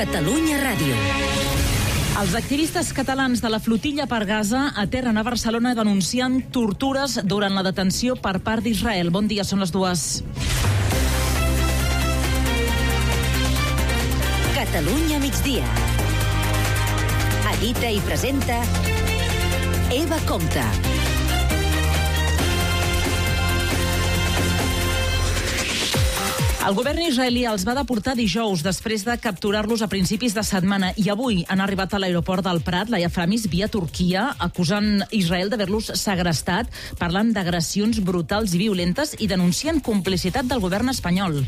Catalunya Ràdio. Els activistes catalans de la flotilla per Gaza aterren a Barcelona denunciant tortures durant la detenció per part d'Israel. Bon dia, són les 2. Catalunya migdia. Edita i presenta Eva Compte. El govern israelià els va deportar dijous després de capturar-los a principis de setmana i avui han arribat a l'aeroport del Prat, la Yaframis, via Turquia, acusant Israel d'haver-los segrestat, parlant d'agressions brutals i violentes i denunciant complicitat del govern espanyol.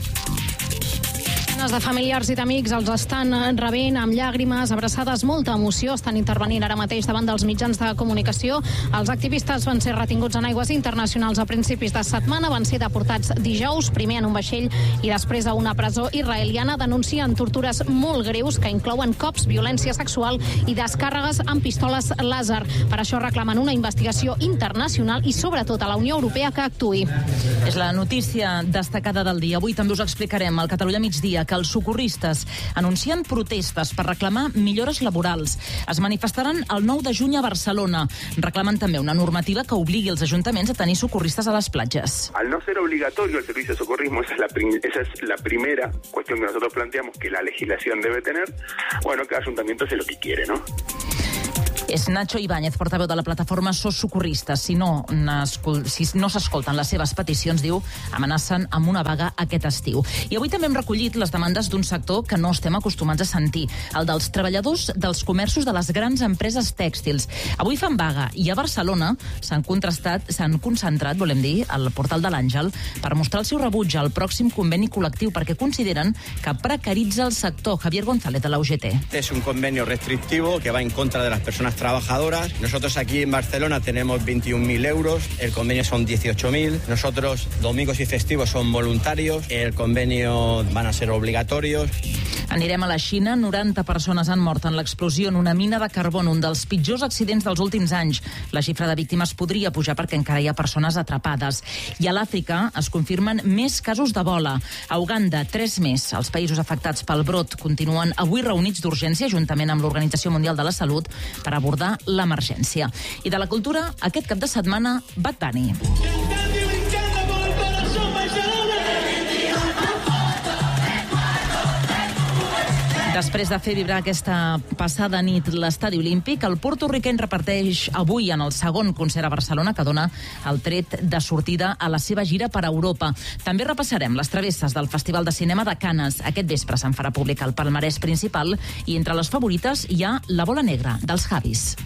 De familiars i d'amics els estan rebent amb llàgrimes, abraçades, molta emoció. Estan intervenint ara mateix davant dels mitjans de comunicació. Els activistes van ser retinguts en aigües internacionals a principis de setmana, van ser deportats dijous, primer en un vaixell i després a una presó israeliana. Denuncien tortures molt greus que inclouen cops, violència sexual i descàrregues amb pistoles làser. Per això reclamen una investigació internacional i sobretot a la Unió Europea que actuï. És la notícia destacada del dia. Avui també us explicarem al Catalunya migdia que els socorristes anuncien protestes per reclamar millores laborals. Es manifestaran el 9 de juny a Barcelona. Reclamen també una normativa que obligui els ajuntaments a tenir socorristes a les platges. Al no ser obligatorio el servicio de socorrismo, esa es la primera cuestión que nosotros planteamos que la legislación debe tener. Bueno, cada ayuntamiento hace lo que quiere, ¿no? És Nacho Ibáñez, portaveu de la plataforma SOS Socorristes. Si no s'escolten les seves peticions, diu, amenacen amb una vaga aquest estiu. I avui també hem recollit les demandes d'un sector que no estem acostumats a sentir, el dels treballadors dels comerços de les grans empreses tèxtils. Avui fan vaga i a Barcelona s'han concentrat, volem dir, al portal de l'Àngel per mostrar el seu rebuig al pròxim conveni col·lectiu perquè consideren que precaritza el sector. Javier González, de la UGT. Es un convenio restrictivo que va en contra de las personas trabajadoras. Nosotros aquí en Barcelona tenemos 21.000 euros, el convenio son 18.000. Nosotros domingos y festivos son voluntarios, el convenio van a ser obligatorios. Anirem a la Xina. 90 persones han mort en l'explosió en una mina de carbó, un dels pitjors accidents dels últims anys. La xifra de víctimes podria pujar perquè encara hi ha persones atrapades. I a l'Àfrica es confirmen més casos d'Ebola. A Uganda, 3 més. Els països afectats pel brot continuen avui reunits d'urgència juntament amb l'Organització Mundial de la Salut per abordar l'emergència. I de la cultura, aquest cap de setmana, Bad Bunny. Després de fer vibrar aquesta passada nit l'Estadi Olímpic, el porto-riqueny reparteix avui en el segon concert a Barcelona que dona el tret de sortida a la seva gira per Europa. També repassarem les travesses del Festival de Cinema de Canes. Aquest vespre se'n farà públic el palmarès principal i entre les favorites hi ha La bola negra, dels Javis.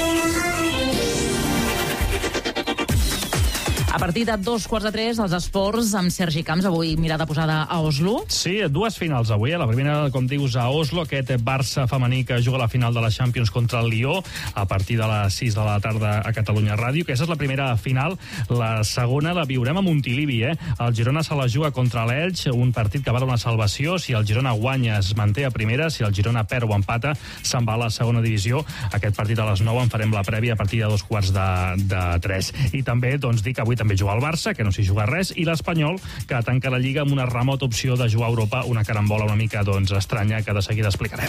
A partir de 2:15, els esports amb Sergi Camps. Avui mirada posada a Oslo. Sí, 2 finals avui. La primera, com dius, a Oslo, aquest Barça femení que juga a la final de la Champions contra el Lió a partir de les 6 de la tarda a Catalunya Ràdio. Aquesta és la primera final. La segona la viurem a Montilivi. El Girona se la juga contra l'Elx, un partit que va donar salvació. Si el Girona guanya es manté a primera, si el Girona perd o empata se'n va a la segona divisió. Aquest partit a les 9 en farem la prèvia a partir de 2:45. I també doncs, dic que avui també juga el Barça, que no s'hi juga res, i l'Espanyol, que tanca la Lliga amb una remota opció de jugar a Europa, una carambola una mica estranya que de seguida explicarem.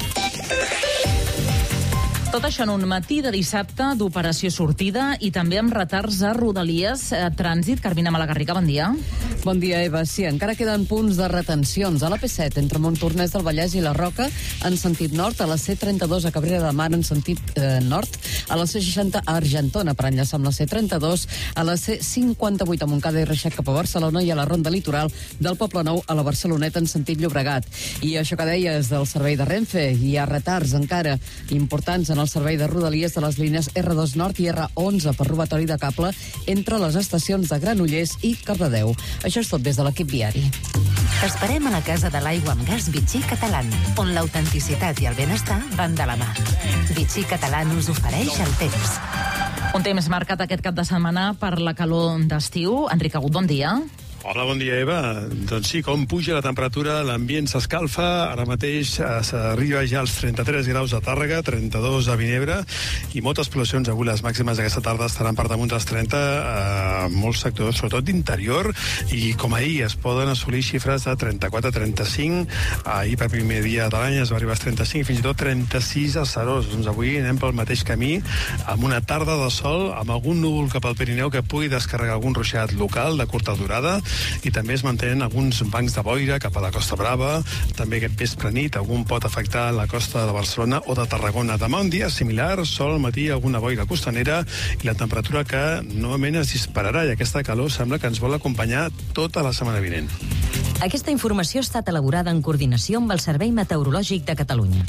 Tot això en un matí de dissabte d'operació sortida i també amb retards a Rodalies. Trànsit, Carmina Malagarriga, bon dia. Bon dia, Eva. Sí, encara queden punts de retencions a l'AP7 entre Montornès del Vallès i la Roca en sentit nord, a la C32 a Cabrera de Mar en sentit nord, a la C60 a Argentona per enllaçar amb la C32, a la C58 a Montcada i Reixac cap a Barcelona i a la Ronda Litoral del Poblenou a la Barceloneta en sentit Llobregat. I això que deies del servei de Renfe, hi ha retards encara importants en el servei de Rodalies de les línies R2 Nord i R11 per robatori de cable entre les estacions de Granollers i Cardedeu. Això és tot des de l'equip viari. T'esperem a la Casa de l'Aigua amb Gas Vichy Catalán, on l'autenticitat i el benestar van de la mà. Vichy Catalán us ofereix el temps. Un temps marcat aquest cap de setmana per la calor d'estiu. Enric Agut, bon dia. Hola, bon dia, Eva. Doncs sí, com puja la temperatura, l'ambient s'escalfa. Ara mateix s'arriba ja als 33 graus a Tàrrega, 32 a Vinebre, i moltes poblacions, avui les màximes d'aquesta tarda estaran per damunt dels 30 a molts sectors, sobretot d'interior, i com ahir es poden assolir xifres de 34-35. Ahir, per primer dia de l'any, es va arribar als 35 i fins i tot 36 a Serós. Doncs avui anem pel mateix camí, amb una tarda de sol, amb algun núvol cap al Pirineu que pugui descarregar algun ruixat local de curta durada, i també es mantenen alguns bancs de boira cap a la Costa Brava. També aquest vespre nit algun pot afectar la costa de Barcelona o de Tarragona. Demà un dia similar, sol al matí, alguna boira costanera, i la temperatura que novament es dispararà, i aquesta calor sembla que ens vol acompanyar tota la setmana vinent. Aquesta informació ha estat elaborada en coordinació amb el Servei Meteorològic de Catalunya.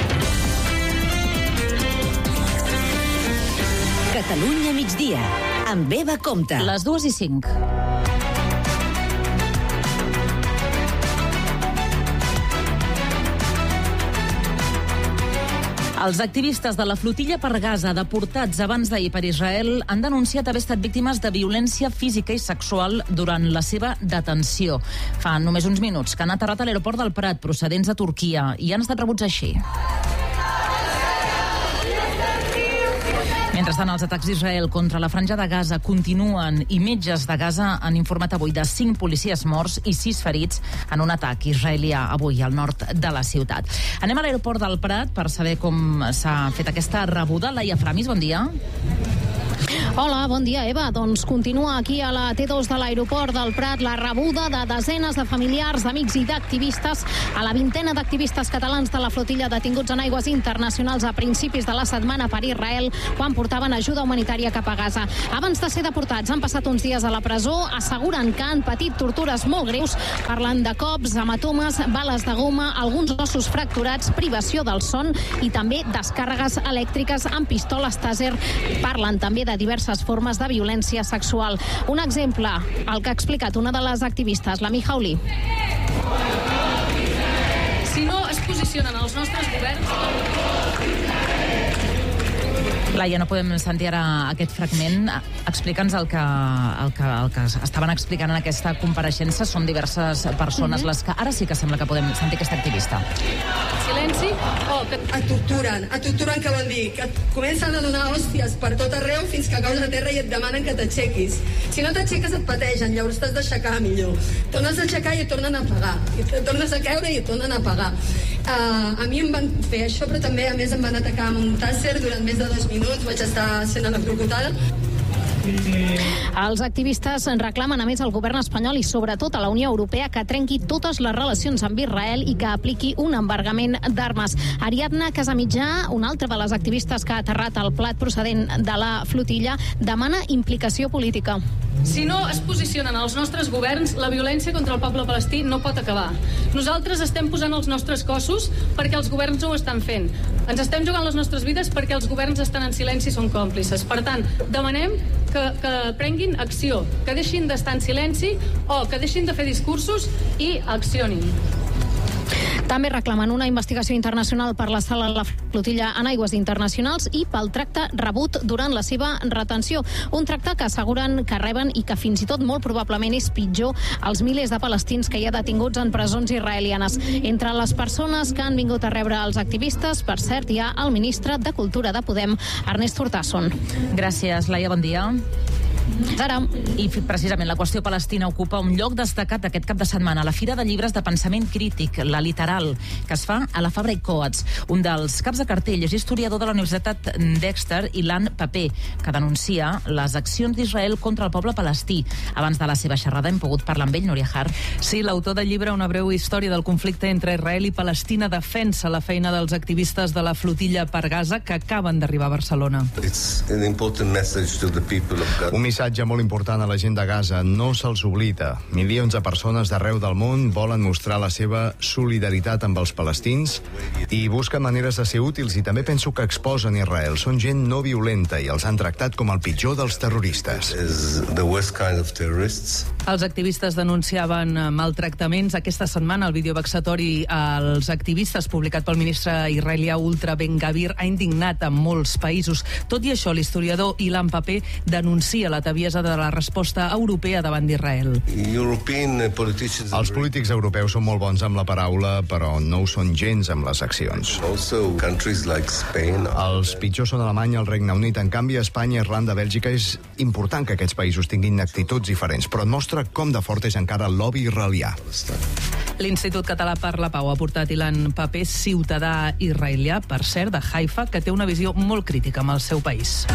Catalunya migdia, amb Eva Compte. Les 2:05. Els activistes de la flotilla per Gaza, deportats abans d'ahir per Israel, han denunciat haver estat víctimes de violència física i sexual durant la seva detenció. Fa només uns minuts que han aterrat a l'aeroport del Prat, procedents de Turquia, i han estat rebuts així. Mentrestant, els atacs d'Israel contra la franja de Gaza continuen, i metges de Gaza han informat avui de 5 policies morts i 6 ferits en un atac israelià avui al nord de la ciutat. Anem a l'aeroport del Prat per saber com s'ha fet aquesta rebuda. Laia Framis, bon dia. Hola, bon dia, Eva. Doncs continua aquí a la T2 de l'aeroport del Prat la rebuda de desenes de familiars, d'amics i d'activistes a la 20ena d'activistes catalans de la flotilla detinguts en aigües internacionals a principis de la setmana per Israel, quan portaven ajuda humanitària cap a Gaza. Abans de ser deportats, han passat uns dies a la presó, asseguren que han patit tortures molt greus, parlant de cops, hematomes, bales de goma, alguns ossos fracturats, privació del son i també descàrregues elèctriques amb pistoles tàser. Parlen també de diverses formes de violència sexual. Un exemple, el que ha explicat una de les activistes, la Mijauli. Si no es posicionen els nostres governs... Laia, no podem sentir ara aquest fragment. Explica'ns el que estaven explicant en aquesta compareixença. Són diverses persones les que... Ara sí que sembla que podem sentir aquesta activista. Silenci. Et torturen què vol dir? Que et comencen a donar hòsties per tot arreu fins que caus a terra i et demanen que t'aixequis. Si no t'aixeques et pategen, llavors t'has d'aixecar millor. Tornes a aixecar i et tornen a pagar. I et tornes a caure i et tornen a pagar. A mi em van fer això, però també a més em van atacar amb un tàser durant més de 2 minuts. Vaig estar sent electrocutada. Els activistes reclamen a més al govern espanyol i sobretot a la Unió Europea que trenqui totes les relacions amb Israel i que apliqui un embargament d'armes. Ariadna Casamitjà, una altra de les activistes que ha aterrat al Plat procedent de la flotilla, demana implicació política. Si no es posicionen els nostres governs, la violència contra el poble palestí no pot acabar. Nosaltres estem posant els nostres cossos perquè els governs no ho estan fent. Ens estem jugant les nostres vides perquè els governs estan en silenci i són còmplices. Per tant, demanem que prenguin acció, que deixin d'estar en silenci o que deixin de fer discursos i accionin. També reclamen una investigació internacional per l'assalt a la flotilla en aigües internacionals i pel tracte rebut durant la seva retenció. Un tracte que asseguren que reben i que fins i tot molt probablement és pitjor als milers de palestins que hi ha detinguts en presons israelianes. Entre les persones que han vingut a rebre els activistes, per cert, hi ha el ministre de Cultura de Podem, Ernest Urtasun. Gràcies, Laia, bon dia. Ara. I precisament la qüestió palestina ocupa un lloc destacat aquest cap de setmana a la Fira de Llibres de Pensament Crític, la Literal, que es fa a la Fabra i Coats. Un dels caps de cartell és historiador de la Universitat Dexter, Ilan Paper, que denuncia les accions d'Israel contra el poble palestí. Abans de la seva xerrada hem pogut parlar amb ell, Núria Har. Sí, l'autor del llibre Una breu història del conflicte entre Israel i Palestina defensa la feina dels activistes de la flotilla per Gaza que acaben d'arribar a Barcelona. Un missatge molt important a la gent de Gaza, no se'ls oblida. Milions de persones d'arreu del món volen mostrar la seva solidaritat amb els palestins i busquen maneres de ser útils, i també penso que exposen Israel. Són gent no violenta i els han tractat com el pitjor dels terroristes. Els activistes denunciaven maltractaments. Aquesta setmana el vídeo vexatori als activistes publicat pel ministre israelià Ultra Ben Gavir ha indignat a molts països. Tot i això, l'historiador Ilan Paper denuncia la taviesa de la resposta europea davant d'Israel. Els polítics europeus són molt bons amb la paraula, però no ho són gens amb les accions. Els pitjors són Alemanya, el Regne Unit. En canvi, Espanya, Irlanda, Bèlgica, és important que aquests països tinguin actituds diferents, però et mostra com de fort és encara el lobby israelià. L'Institut Català per la Pau ha portat Ilan Paper, ciutadà israelià, per cert, de Haifa, que té una visió molt crítica amb el seu país.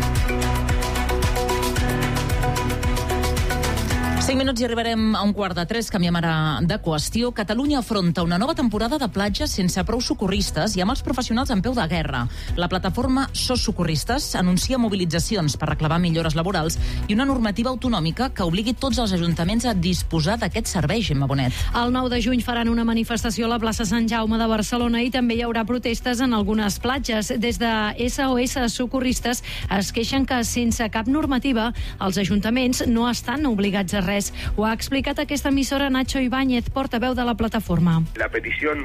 5 minuts i arribarem a 2:45. Canviem ara de qüestió. Catalunya afronta una nova temporada de platja sense prou socorristes i amb els professionals en peu de guerra. La plataforma SOS Socorristes anuncia mobilitzacions per reclamar millores laborals i una normativa autonòmica que obligui tots els ajuntaments a disposar d'aquest servei, Gemma Bonet. El 9 de juny faran una manifestació a la plaça Sant Jaume de Barcelona i també hi haurà protestes en algunes platges. Des de SOS Socorristes es queixen que sense cap normativa els ajuntaments no estan obligats a res. Ho ha explicat aquesta emissora Nacho Ibáñez, portaveu de la plataforma. La petición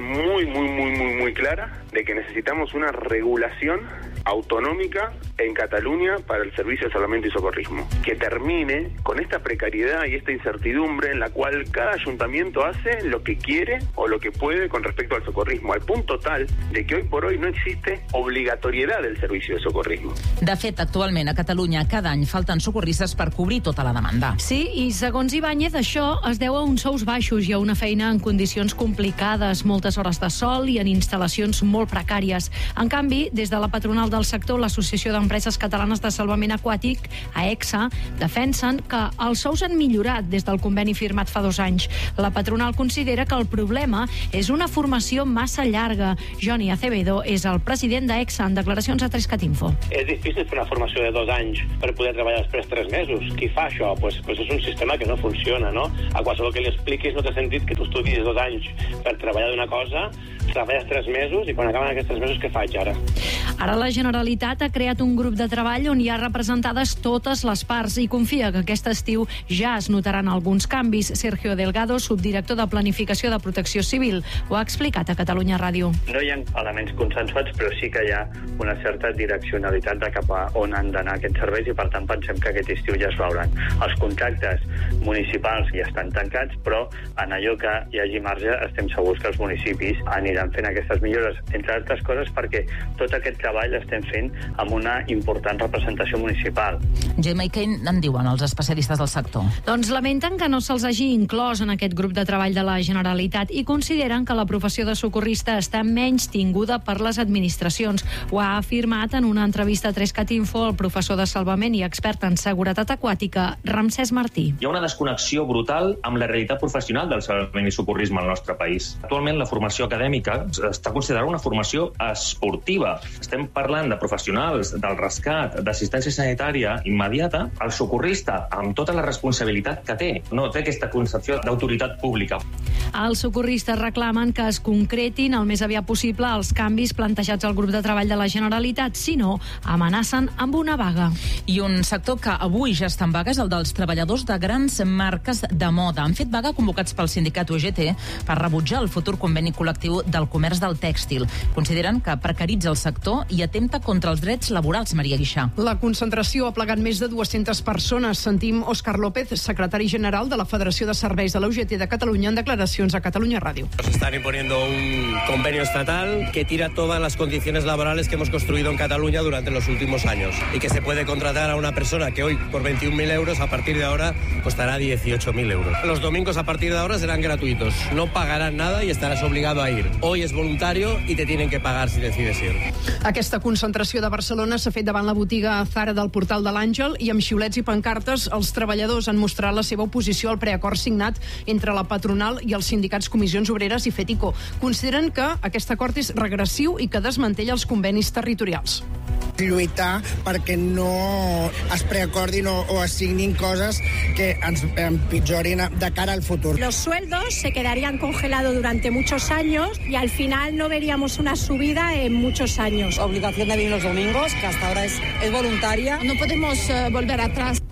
muy clara de que necesitamos una regulación autonómica en Cataluña para el servicio de salvamento y socorrismo, que termine con esta precariedad y esta incertidumbre en la cual cada ayuntamiento hace lo que quiere o lo que puede con respecto al socorrismo, al punto tal de que hoy por hoy no existe obligatoriedad del servicio de socorrismo. De fet, actualment a Catalunya cada any falten socorristes per cobrir tota la demanda. Sí, i segons Ibáñez, això es deu a uns sous baixos i a una feina en condicions complicades, moltes hores de sol i en instal·lacions molt precàries. En canvi, des de la patronal del sector, l'Associació d'Empreses Catalanes de Salvament Aquàtic, AEXA, defensen que els sous han millorat des del conveni firmat fa 2 anys. La patronal considera que el problema és una formació massa llarga. Johnny Acevedo és el president d'AEXA en declaracions a 3catinfo. És difícil fer una formació de 2 anys per poder treballar després 3 mesos. Qui fa això? Pues és un sistema que no funciona, no? A qualsevol que li expliquis no té sentit que tu estudis 2 anys per treballar d'una cosa, treballes 3 mesos i quan acaben aquests 3 mesos què faig ara? Ara la Generalitat ha creat un grup de treball on hi ha representades totes les parts i confia que aquest estiu ja es notaran alguns canvis. Sergio Delgado, subdirector de Planificació de Protecció Civil, ho ha explicat a Catalunya Ràdio. No hi ha elements consensuats, però sí que hi ha una certa direccionalitat de cap a on han d'anar aquests serveis i per tant pensem que aquest estiu ja es veuran. Els contractes municipals ja estan tancats, però en allò que hi hagi marge estem segurs que els municipis aniran fent aquestes millores, entre altres coses perquè tot aquest treball l'estem fent amb una important representació municipal. Gemma, i què en diuen els especialistes del sector? Doncs lamenten que no se'ls hagi inclòs en aquest grup de treball de la Generalitat i consideren que la professió de socorrista està menys tinguda per les administracions. Ho ha afirmat en una entrevista a 3catinfo el professor de salvament i expert en seguretat aquàtica, Ramsès Martí. Hi ha una desconnexió brutal amb la realitat professional del salvament i socorrisme al nostre país. Actualment la formació acadèmica està considerada una formació esportiva. Estem parlant de professionals del rescat, d'assistència sanitària immediata. El socorrista, amb tota la responsabilitat que té, no té aquesta concepció d'autoritat pública. Els socorristes reclamen que es concretin el més aviat possible els canvis plantejats al grup de treball de la Generalitat, si no, amenacen amb una vaga. I un sector que avui ja està en vaga és el dels treballadors de grans marques de moda. Han fet vaga convocats pel sindicat UGT per rebutjar el futur conveni col·lectiu del comerç del tèxtil. Consideren que precaritza el sector i atempta contra els drets laborals, Maria Guixà. La concentració ha plegat més de 200 persones. Sentim Òscar López, secretari general de la Federació de Serveis de la UGT de Catalunya, en declaracions a Catalunya Ràdio. Nos están imponiendo un convenio estatal que tira todas las condiciones laborales que hemos construido en Cataluña durante los últimos años y que se puede contratar a una persona que hoy por 21.000 euros a partir de ahora costará 18.000 euros. Los domingos a partir de ahora serán gratuitos, no pagarán nada y estarás obligado a ir. Hoy es voluntario y te tienen que pagar si decides ir. Aquesta concentració de Barcelona s'ha fet davant la botiga Zara del Portal de l'Àngel i amb xiulets i pancartes els treballadors han mostrat la seva oposició al preacord signat entre la patronal i els sindicats Comissions Obreres i FETICO. Consideren que aquest acord és regressiu i que desmantella els convenis territorials. Lluitar perquè no es preacordin o es signin coses que ens empitjorin de cara al futur. Los sueldos se quedarían congelados durante muchos años y al final no veríamos una subida en muchos años. Obligación de venir los domingos, que hasta ahora es voluntaria. No podemos volver atrás.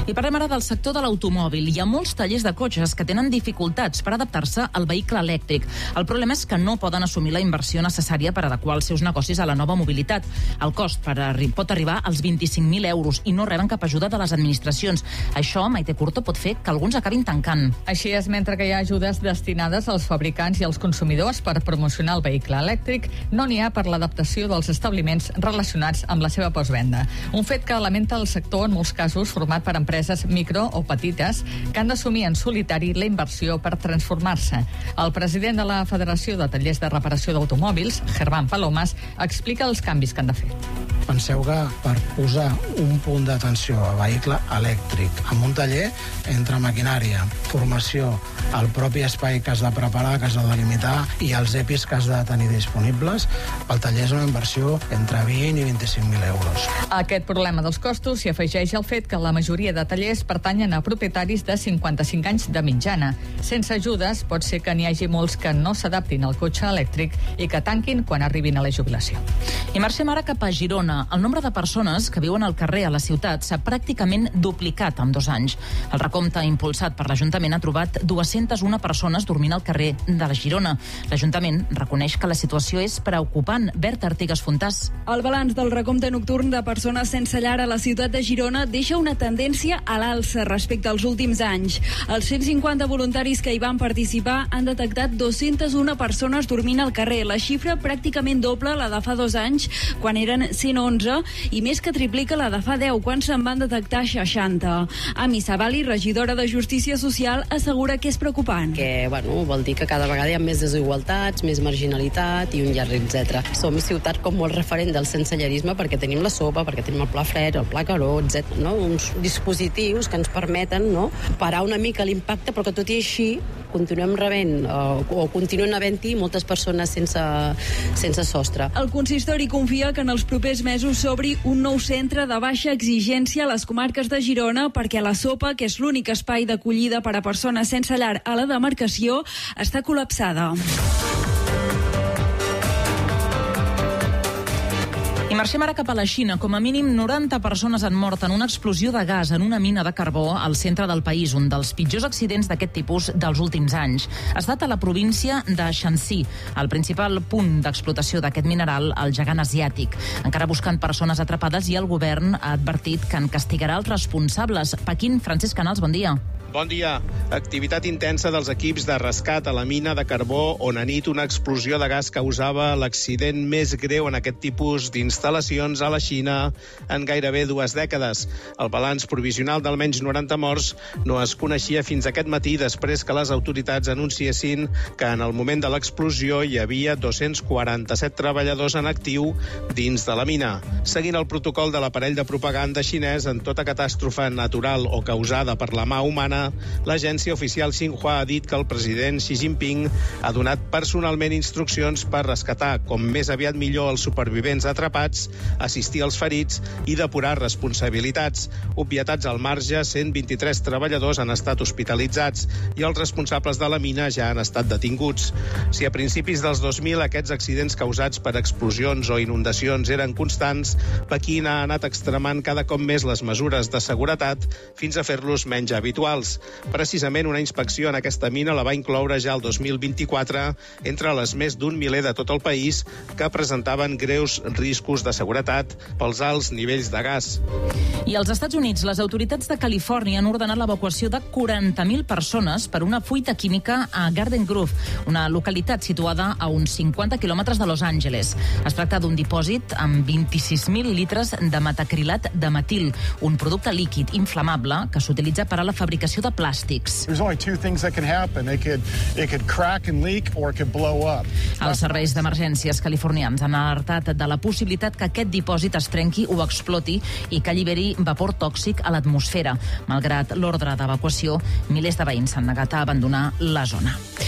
I parlem ara del sector de l'automòbil. Hi ha molts tallers de cotxes que tenen dificultats per adaptar-se al vehicle elèctric. El problema és que no poden assumir la inversió necessària per adequar els seus negocis a la nova mobilitat. El cost pot arribar als 25.000 euros i no reben cap ajuda de les administracions. Això, Maite Curto, pot fer que alguns acabin tancant. Així és, mentre que hi ha ajudes destinades als fabricants i als consumidors per promocionar el vehicle elèctric, no n'hi ha per l'adaptació dels establiments relacionats amb la seva postvenda. Un fet que lamenta el sector, en molts casos format per empreses micro o petites que han d'assumir en solitari la inversió per transformar-se. El president de la Federació de Tallers de Reparació d'Automòbils, Germán Palomas, explica els canvis que han de fer. Penseu que per posar un punt d'atenció a vehicle elèctric en un taller entre maquinària, formació, el propi espai que has de preparar, que has de delimitar i els EPIs que has de tenir disponibles, el taller és una inversió entre 20 i 25.000 euros. A aquest problema dels costos s'hi afegeix el fet que la majoria de tallers pertanyen a propietaris de 55 anys de mitjana. Sense ajudes pot ser que n'hi hagi molts que no s'adaptin al cotxe elèctric i que tanquin quan arribin a la jubilació. I marxem ara cap a Girona. El nombre de persones que viuen al carrer a la ciutat s'ha pràcticament duplicat en 2 anys. El recompte impulsat per l'Ajuntament ha trobat 201 persones dormint al carrer de la Girona. L'Ajuntament reconeix que la situació és preocupant. Berta Artigas Fontàs. El balanç del recompte nocturn de persones sense llar a la ciutat de Girona deixa una tendència a l'alça respecte als últims anys. Els 150 voluntaris que hi van participar han detectat 201 persones dormint al carrer. La xifra pràcticament doble la de fa 2 anys, quan eren 111, i més que triplica la de fa 10, quan se'n van detectar 60. Ami Sabali, regidora de Justícia Social, assegura que és preocupant. Que, vol dir que cada vegada hi ha més desigualtats, més marginalitat i un llarg etc. Som ciutat com molt referent del sensellarisme perquè tenim la sopa, perquè tenim el pla fred, el pla calor, etc. Uns dispositius que ens permeten parar una mica l'impacte, però que tot i així continuem rebent o continuen havent-hi moltes persones sense sostre. El consistori confia que en els propers mesos s'obri un nou centre de baixa exigència a les comarques de Girona perquè la Sopa, que és l'únic espai d'acollida per a persones sense llar a la demarcació, està col·lapsada. I marxem ara cap a la Xina. Com a mínim 90 persones han mort en una explosió de gas en una mina de carbó al centre del país, un dels pitjors accidents d'aquest tipus dels últims anys. Ha estat a la província de Shanxi, el principal punt d'explotació d'aquest mineral al gegant asiàtic. Encara buscant persones atrapades i el govern ha advertit que en castigarà els responsables. Pequín, Francesc Canals, bon dia. Bon dia. Activitat intensa dels equips de rescat a la mina de carbó on a nit una explosió de gas causava l'accident més greu en aquest tipus d'instal·lacions a la Xina en gairebé 2 dècades. El balanç provisional d'almenys 90 morts no es coneixia fins aquest matí després que les autoritats anunciessin que en el moment de l'explosió hi havia 247 treballadors en actiu dins de la mina. Seguint el protocol de l'aparell de propaganda xinès, en tota catàstrofe natural o causada per la mà humana, l'agència oficial Xinhua ha dit que el president Xi Jinping ha donat personalment instruccions per rescatar com més aviat millor els supervivents atrapats, assistir als ferits i depurar responsabilitats. Obvietats al marge, 123 treballadors han estat hospitalitzats i els responsables de la mina ja han estat detinguts. Si a principis dels 2000 aquests accidents causats per explosions o inundacions eren constants, Pequín ha anat extremant cada cop més les mesures de seguretat fins a fer-los menys habituals. Precisament una inspecció en aquesta mina la va incloure ja el 2024 entre les més d'un miler de tot el país que presentaven greus riscos de seguretat pels alts nivells de gas. I als Estats Units, les autoritats de Califòrnia han ordenat l'evacuació de 40.000 persones per una fuita química a Garden Grove, una localitat situada a uns 50 quilòmetres de Los Angeles. Es tracta d'un dipòsit amb 26.000 litres de metacrilat de metil, un producte líquid inflamable que s'utilitza per a la fabricació de plàstics. There's only 2 things that can happen. It could crack and leak or it could blow up. Els serveis d'emergències californians han alertat de la possibilitat que aquest dipòsit es trenqui o exploti i que alliberi vapor tòxic a l'atmosfera. Malgrat l'ordre d'evacuació, milers de veïns s'han negat a abandonar la zona.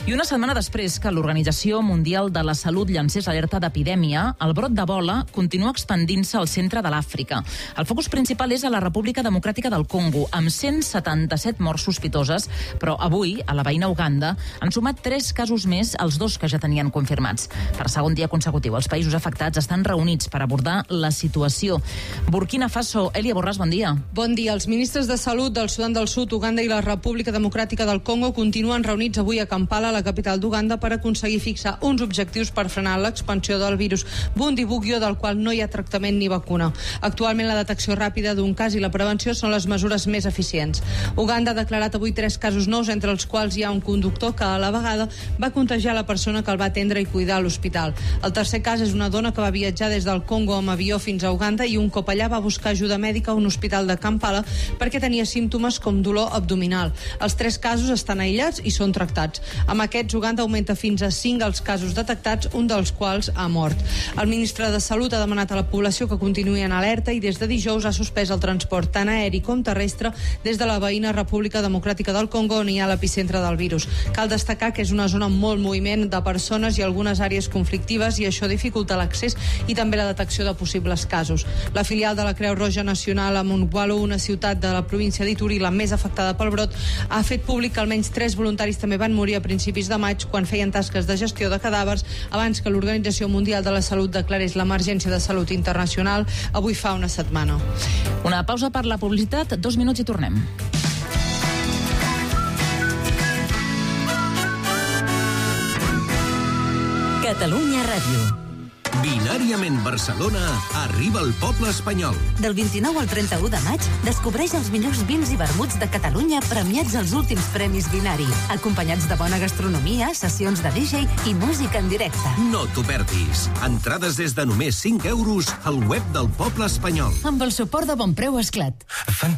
I una setmana després que l'Organització Mundial de la Salut llancés alerta d'epidèmia, el brot d'Ebola continua expandint-se al centre de l'Àfrica. El focus principal és a la República Democràtica del Congo, amb 177 morts sospitoses, però avui, a la veïna Uganda, han sumat 3 casos més als 2 que ja tenien confirmats. Per segon dia consecutiu, els països afectats estan reunits per abordar la situació. Burkina Faso, Elia Borràs, bon dia. Bon dia. Els ministres de Salut del Sudan del Sud, Uganda i la República Democràtica del Congo continuen reunits avui a Kampala, la capital d'Uganda, per aconseguir fixar uns objectius per frenar l'expansió del virus Bundibugyo, del qual no hi ha tractament ni vacuna. Actualment, la detecció ràpida d'un cas i la prevenció són les mesures més eficients. Uganda ha declarat avui 3 casos nous, entre els quals hi ha un conductor que a la vegada va contagiar la persona que el va atendre i cuidar a l'hospital. El tercer cas és una dona que va viatjar des del Congo amb avió fins a Uganda i un cop allà va buscar ajuda mèdica a un hospital de Kampala perquè tenia símptomes com dolor abdominal. Els 3 casos estan aïllats i són tractats. Amb aquests, Uganda augmenta fins a 5 els casos detectats, un dels quals ha mort. El ministre de Salut ha demanat a la població que continuï en alerta i des de dijous ha suspès el transport tant aeri com terrestre des de la veïna República Democràtica del Congo, on hi ha l'epicentre del virus. Cal destacar que és una zona amb molt moviment de persones i algunes àrees conflictives i això dificulta l'accés i també la detecció de possibles casos. La filial de la Creu Roja Nacional a Mongualo, una ciutat de la província d'Ituri, la més afectada pel brot, ha fet públic que almenys 3 voluntaris també van morir a principis de maig quan feien tasques de gestió de cadàvers abans que l'Organització Mundial de la Salut declarés l'emergència de salut internacional avui fa una setmana. Una pausa per la publicitat, 2 minuts i tornem. Catalunya Ràdio. Binàriament Barcelona arriba al poble espanyol. Del 29 al 31 de maig, descobreix els millors vins i vermuts de Catalunya premiats als últims premis Binari, acompanyats de bona gastronomia, sessions de DJ i música en directe. No t'ho perdis. Entrades des de només 5 euros al web del poble espanyol. Amb el suport de Bonpreu Esclat.